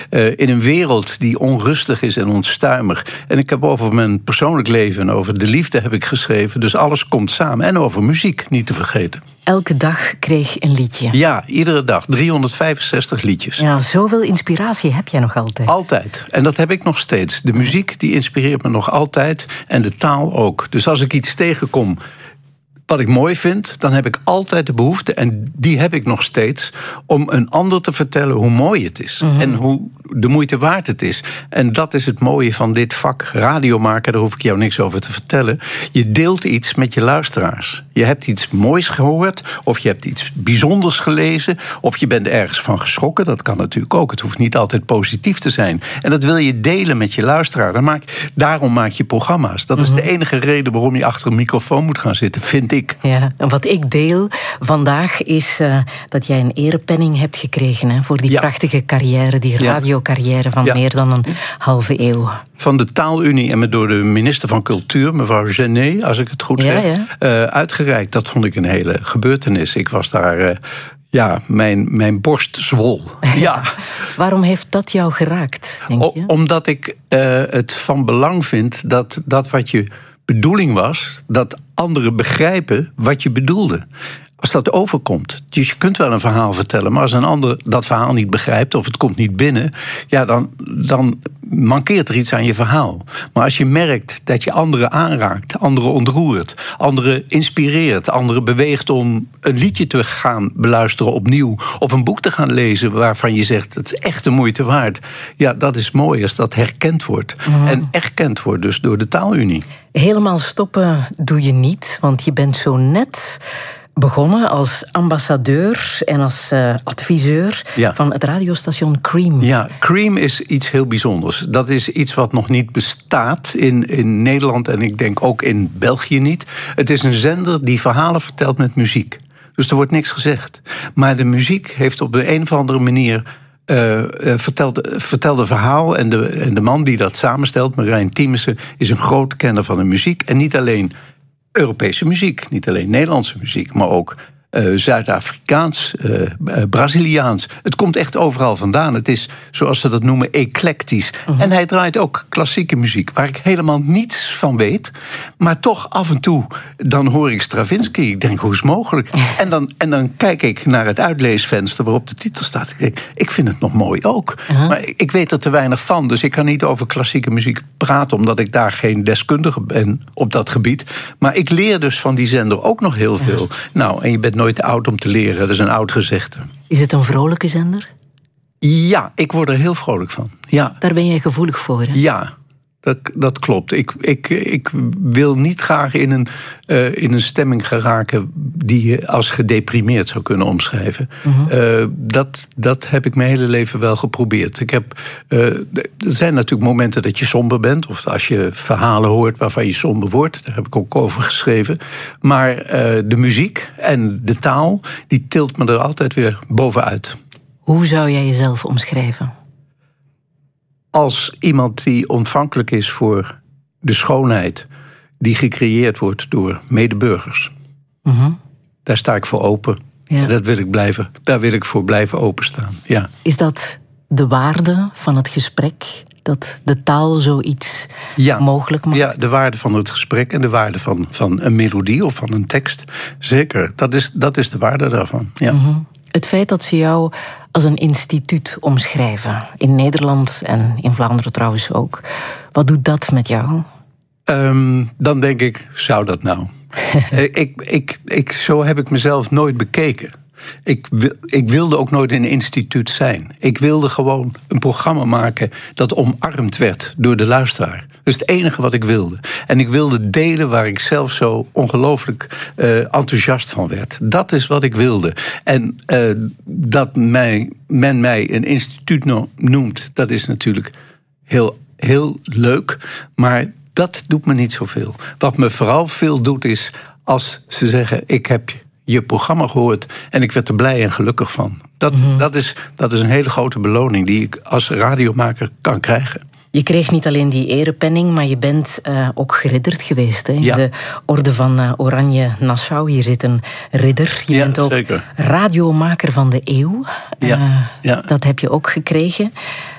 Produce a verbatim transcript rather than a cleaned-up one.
Uh, in een wereld die onrustig is en onstuimig. En ik heb over mijn persoonlijk leven en over de liefde heb ik geschreven. Dus alles komt samen. En over muziek, niet te vergeten. Elke dag kreeg een liedje. Ja, iedere dag. driehonderdvijfenzestig liedjes. Ja, zoveel inspiratie heb jij nog altijd. Altijd. En dat heb ik nog steeds. De muziek die inspireert me nog altijd. En de taal ook. Dus als ik iets tegenkom wat ik mooi vind, dan heb ik altijd de behoefte, en die heb ik nog steeds, om een ander te vertellen hoe mooi het is. Mm-hmm. En hoe de moeite waard het is. En dat is het mooie van dit vak radiomaken, daar hoef ik jou niks over te vertellen. Je deelt iets met je luisteraars. Je hebt iets moois gehoord, of je hebt iets bijzonders gelezen, of je bent ergens van geschrokken. Dat kan natuurlijk ook. Het hoeft niet altijd positief te zijn. En dat wil je delen met je luisteraar. Dan maak, daarom maak je programma's. Dat mm-hmm. is de enige reden waarom je achter een microfoon moet gaan zitten, vind ik. Ja, en wat ik deel vandaag is uh, dat jij een erepenning hebt gekregen hè, voor die ja. prachtige carrière, die radiocarrière van ja. meer dan een halve eeuw. Van de Taalunie en me door de minister van Cultuur, mevrouw Genet, als ik het goed ja, zeg, ja. uh, uitgereikt. Dat vond ik een hele gebeurtenis. Ik was daar, uh, ja, mijn, mijn borst zwol. Ja. Waarom heeft dat jou geraakt, denk je? O, omdat ik uh, het van belang vind dat dat wat je bedoeling was, dat anderen begrijpen wat je bedoelde. Als dat overkomt. Dus je kunt wel een verhaal vertellen, maar als een ander dat verhaal niet begrijpt of het komt niet binnen, ja, dan, dan mankeert er iets aan je verhaal. Maar als je merkt dat je anderen aanraakt, anderen ontroert, anderen inspireert, anderen beweegt om een liedje te gaan beluisteren opnieuw, of een boek te gaan lezen waarvan je zegt, het is echt de moeite waard. Ja, dat is mooi als dat herkend wordt. Mm. En erkend wordt dus door de Taalunie. Helemaal stoppen doe je niet, want je bent zo net begonnen als ambassadeur en als uh, adviseur ja. van het radiostation Cream. Ja, Cream is iets heel bijzonders. Dat is iets wat nog niet bestaat in, in Nederland en ik denk ook in België niet. Het is een zender die verhalen vertelt met muziek. Dus er wordt niks gezegd. Maar de muziek heeft op de een of andere manier Uh, uh, vertelt, vertelt een verhaal. En de, en de man die dat samenstelt, Marijn Tiemesse, is een groot kenner van de muziek. En niet alleen Europese muziek, niet alleen Nederlandse muziek, maar ook uh, Zuid-Afrikaans, uh, uh, Braziliaans. Het komt echt overal vandaan. Het is, zoals ze dat noemen, eclectisch. Uh-huh. En hij draait ook klassieke muziek, waar ik helemaal niets van weet. Maar toch af en toe, dan hoor ik Stravinsky. Ik denk, hoe is het mogelijk? En dan, en dan kijk ik naar het uitleesvenster waarop de titel staat. Ik denk, ik vind het nog mooi ook. Uh-huh. Maar ik weet er te weinig van, dus ik kan niet over klassieke muziek praten, omdat ik daar geen deskundige ben op dat gebied. Maar ik leer dus van die zender ook nog heel veel. Uh-huh. Nou, en je bent nooit te oud om te leren. Dat is een oud gezegde. Is het een vrolijke zender? Ja, ik word er heel vrolijk van. Ja. Daar ben jij gevoelig voor, hè? Ja, dat, dat klopt. Ik, ik, ik wil niet graag in een, uh, in een stemming geraken die je als gedeprimeerd zou kunnen omschrijven. Uh-huh. Uh, dat, dat heb ik mijn hele leven wel geprobeerd. Ik heb, uh, er zijn natuurlijk momenten dat je somber bent, of als je verhalen hoort waarvan je somber wordt. Daar heb ik ook over geschreven. Maar uh, de muziek en de taal, die tilt me er altijd weer bovenuit. Hoe zou jij jezelf omschrijven? Als iemand die ontvankelijk is voor de schoonheid die gecreëerd wordt door medeburgers. Uh-huh. Daar sta ik voor open. Ja. Dat wil ik blijven, daar wil ik voor blijven openstaan. Ja. Is dat de waarde van het gesprek? Dat de taal zoiets ja. mogelijk maakt? Ja, de waarde van het gesprek en de waarde van, van een melodie of van een tekst. Zeker, dat is, dat is de waarde daarvan. Ja. Uh-huh. Het feit dat ze jou als een instituut omschrijven, in Nederland en in Vlaanderen trouwens ook. Wat doet dat met jou? Um, dan denk ik, zou dat nou? ik, ik, ik, zo heb ik mezelf nooit bekeken. Ik, ik wilde ook nooit een instituut zijn. Ik wilde gewoon een programma maken dat omarmd werd door de luisteraar. Dat is het enige wat ik wilde. En ik wilde delen waar ik zelf zo ongelooflijk uh, enthousiast van werd. Dat is wat ik wilde. En uh, dat mij, men mij een instituut noemt, dat is natuurlijk heel, heel leuk. Maar dat doet me niet zoveel. Wat me vooral veel doet is als ze zeggen, ik heb je programma gehoord en ik werd er blij en gelukkig van. Dat, mm-hmm. dat, is, dat is een hele grote beloning die ik als radiomaker kan krijgen. Je kreeg niet alleen die erepenning, maar je bent uh, ook geridderd geweest. Hè? Ja. De orde van uh, Oranje Nassau. Hier zit een ridder. Je ja, bent ook zeker. radiomaker van de eeuw. Ja. Uh, ja. Dat heb je ook gekregen.